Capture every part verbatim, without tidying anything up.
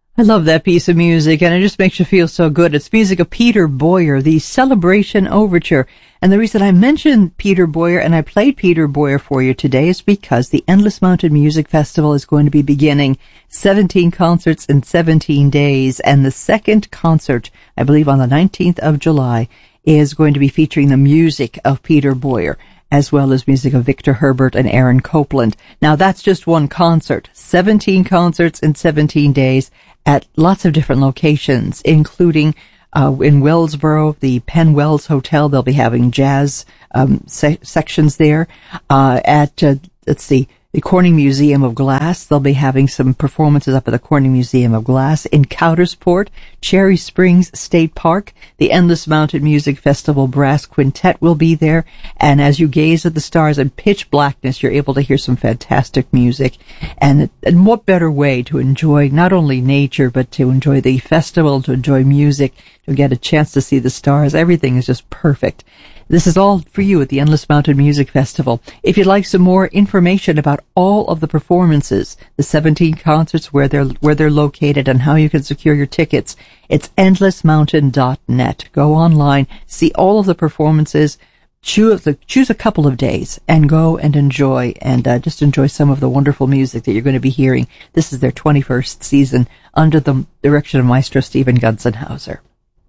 I love that piece of music, and it just makes you feel so good. It's music of Peter Boyer, the Celebration Overture. And the reason I mentioned Peter Boyer and I played Peter Boyer for you today is because the Endless Mountain Music Festival is going to be beginning seventeen concerts in seventeen days. And the second concert, I believe on the nineteenth of July, is going to be featuring the music of Peter Boyer, as well as music of Victor Herbert and Aaron Copland. Now, that's just one concert. seventeen concerts in seventeen days at lots of different locations, including uh, in Wellsboro, the Penn Wells Hotel. They'll be having jazz um, se- sections there. Uh, at, uh, let's see, the Corning Museum of Glass. They'll be having some performances up at the Corning Museum of Glass. In Coudersport, Cherry Springs State Park, the Endless Mountain Music Festival Brass Quintet will be there. And as you gaze at the stars in pitch blackness, you're able to hear some fantastic music. And, and what better way to enjoy not only nature, but to enjoy the festival, to enjoy music, to get a chance to see the stars. Everything is just perfect. This is all for you at the Endless Mountain Music Festival. If you'd like some more information about all of the performances, the seventeen concerts, where they're where they're located, and how you can secure your tickets, it's endless mountain dot net. Go online, see all of the performances, choose a, choose a couple of days, and go and enjoy, and uh, just enjoy some of the wonderful music that you're going to be hearing. This is their twenty-first season under the direction of Maestro Stephen Gunzenhauser.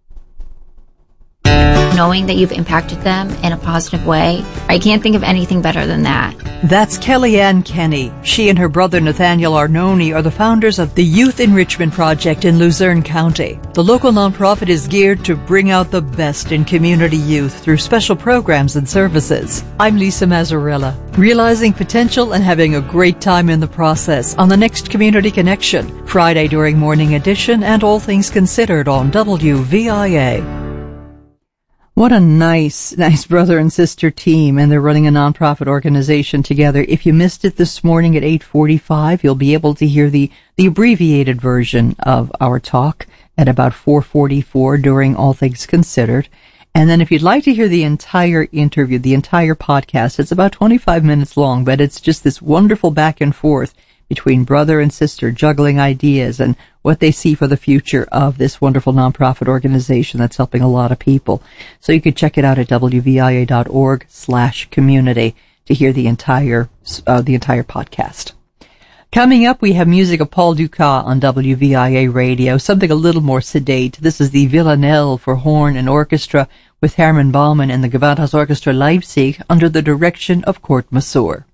Knowing that you've impacted them in a positive way, I can't think of anything better than that. That's Kellyanne Kenny. She and her brother Nathaniel Arnone are the founders of the Youth Enrichment Project in Luzerne County. The local nonprofit is geared to bring out the best in community youth through special programs and services. I'm Lisa Mazzarella, realizing potential and having a great time in the process on the next Community Connection, Friday during Morning Edition and All Things Considered on W V I A. What a nice, nice brother and sister team, and they're running a nonprofit organization together. If you missed it this morning at eight forty-five, you'll be able to hear the, the abbreviated version of our talk at about four forty-four during All Things Considered. And then if you'd like to hear the entire interview, the entire podcast, it's about twenty-five minutes long, but it's just this wonderful back and forth between brother and sister, juggling ideas and what they see for the future of this wonderful nonprofit organization that's helping a lot of people. So you could check it out at W V I A dot org slash community to hear the entire, uh, the entire podcast. Coming up, we have music of Paul Dukas on W V I A radio, something a little more sedate. This is the Villanelle for horn and orchestra with Hermann Baumann and the Gewandhaus Orchestra Leipzig under the direction of Kurt Masur.